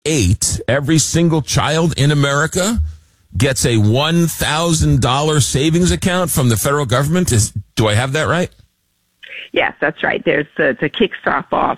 8, every single child in America gets a $1,000 savings account from the federal government. Do I have that right? Yes, that's right. There's to kickstart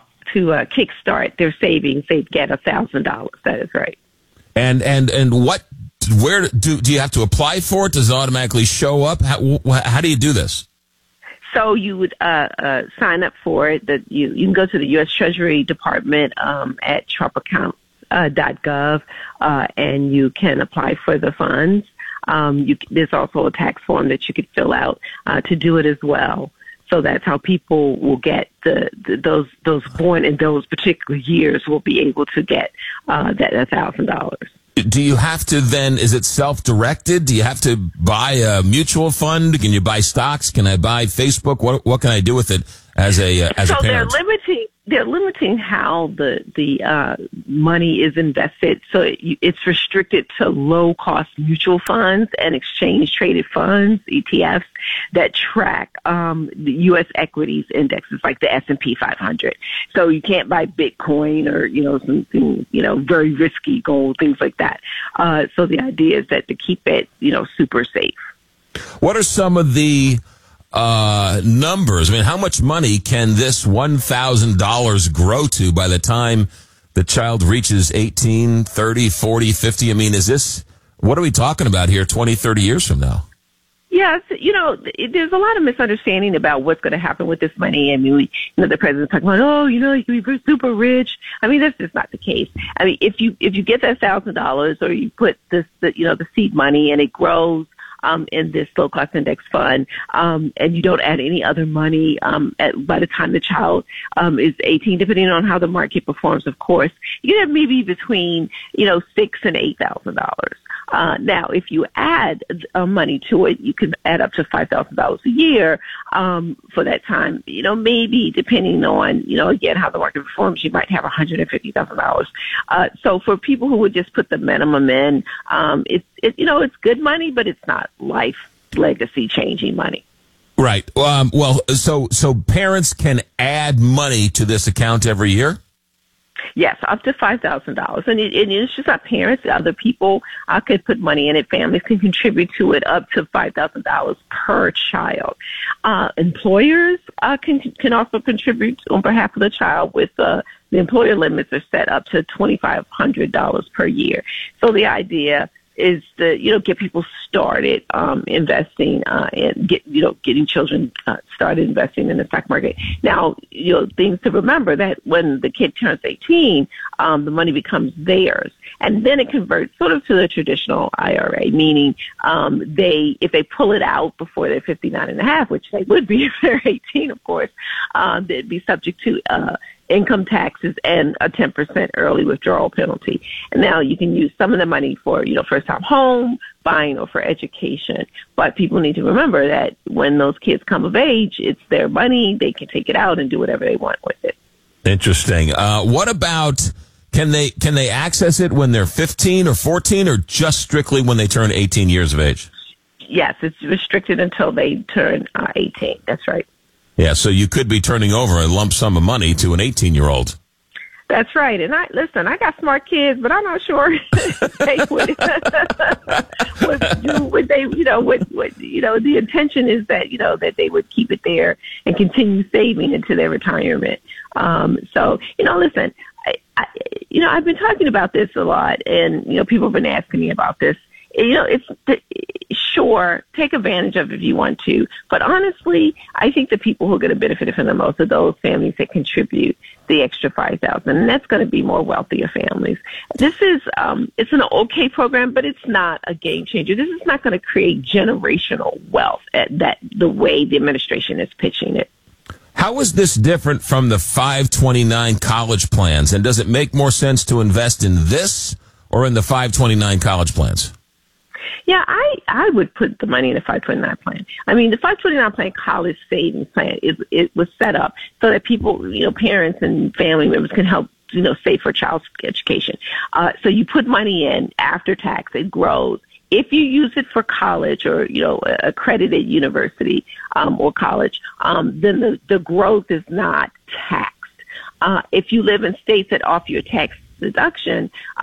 their savings. They'd get $1,000. That is right. And what? Where do you have to apply for it? Does it automatically show up? How do you do this? So you would sign up for it. That you can go to the U.S. Treasury Department at TrumpAccount.gov, and you can apply for the funds. There's also a tax form that you could fill out to do it as well. So that's how people will get those born in those particular years will be able to get that $1,000. Do you have to then, is it self-directed? Do you have to buy a mutual fund? Can you buy stocks? Can I buy Facebook? What can I do with it as a parent? So they're limiting how the money is invested. So it's restricted to low-cost mutual funds and exchange-traded funds, ETFs, that track the U.S. equities indexes like the S&P 500. So you can't buy Bitcoin or, something, very risky gold, things like that. So the idea is that to keep it, super safe. What are some of the numbers? I mean, how much money can this $1,000 grow to by the time the child reaches 18, 30, 40, 50? I mean, what are we talking about here 20, 30 years from now? Yes, there's a lot of misunderstanding about what's going to happen with this money. I mean, the president's talking about, you can be super rich. I mean, that's just not the case. I mean, if you get that $1,000 or you put the seed money and it grows in this low-cost index fund, and you don't add any other money by the time the child is 18, depending on how the market performs, of course, you have maybe between, $6,000 and $8,000. Now, if you add money to it, you can add up to $5,000 a year for that time. Maybe depending on, again, how the market performs, you might have $150,000. So for people who would just put the minimum in, it's good money, but it's not life legacy changing money. Right. So parents can add money to this account every year? Yes, up to $5,000. And it's just not parents. Other people could put money in it. Families can contribute to it up to $5,000 per child. Employers can also contribute on behalf of the child with the employer limits are set up to $2,500 per year. So the idea is to, get people started investing and getting children started investing in the stock market. Now, things to remember that when the kid turns 18, the money becomes theirs. And then it converts sort of to the traditional IRA, meaning if they pull it out before they're 59 and a half, which they would be if they're 18, of course, they'd be subject to income taxes and a 10% early withdrawal penalty. And now you can use some of the money for, first-time home buying or for education. But people need to remember that when those kids come of age, it's their money. They can take it out and do whatever they want with it. Interesting. What about, can they access it when they're 15 or 14 or just strictly when they turn 18 years of age? Yes, it's restricted until they turn 18. That's right. Yeah, so you could be turning over a lump sum of money to an 18-year-old. That's right. And I got smart kids, but I'm not sure they would do what they, the intention is that, that they would keep it there and continue saving into their retirement. So, listen, I've been talking about this a lot and, people have been asking me about this. Sure, take advantage of it if you want to. But honestly, I think the people who are going to benefit from the most are those families that contribute the extra $5,000, and that's going to be more wealthier families. This is it's an okay program, but it's not a game changer. This is not going to create generational wealth the way the administration is pitching it. How is this different from the 529 college plans? And does it make more sense to invest in this or in the 529 college plans? Yeah, I would put the money in the 529 plan. I mean, the 529 plan, college savings plan, it was set up so that people, parents and family members can help, save for child's education. So you put money in after tax, it grows. If you use it for college or, accredited university or college, then the growth is not taxed. If you live in states that offer you tax deduction,